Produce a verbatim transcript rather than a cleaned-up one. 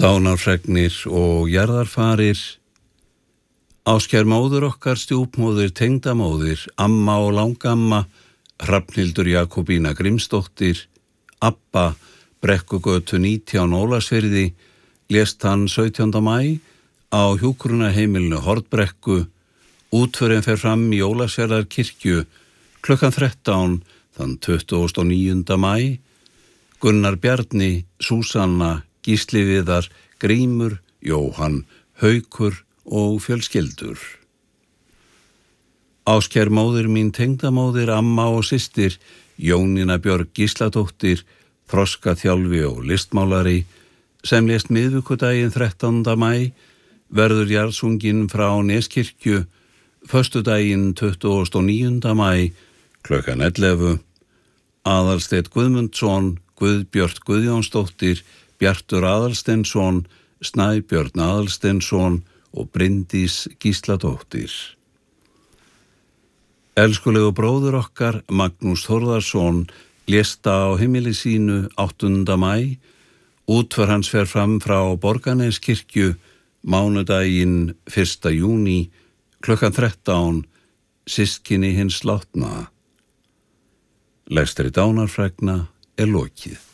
Dánarfregnir og jarðarfarir. Áskær móður okkar, stjúpmóðir, tengdamóðir, amma og langamma, Hrafnhildur Jakobína Grímsdóttir, Abba, Brekkugötu nítján Ólafsfirði, lést hann sautjánda maí á hjúkrunarheimilinu Hornbrekku. Útförin fer fram í Ólafsfjarðarkirkju klukkan þrettán þann tuttugasta og níunda maí. Gunnar Bjarni, Súsanna, Gísli Viðar, Grímur, Jóhann, Haukur og fjölskyldur. Áskær móðir mín, tengdamóðir, amma og systir, Jónína Björg Gísladóttir, þroskaþjálfi og listmálari, sem lést miðvikudaginn þrettánda maí, verður jarðsungin frá Neskirkju, föstudaginn tuttugasta og níunda maí, klukkan ellefu. Aðalsteinn Guðmundsson, Guðbjört Guðjónsdóttir, Bjartur Aðalsteinsson, Snæbjörn Aðalsteinsson og Bryndís Gísladóttir. Elskulegu bróður okkar, Magnús Þórðarsson, lést á heimili sínu áttunda maí. Útför hans fer fram frá Borgarneskirkju mánudaginn fyrsta júní, klukkan þrettán, systkini hins látna. Lestri dánarfregna er lokið.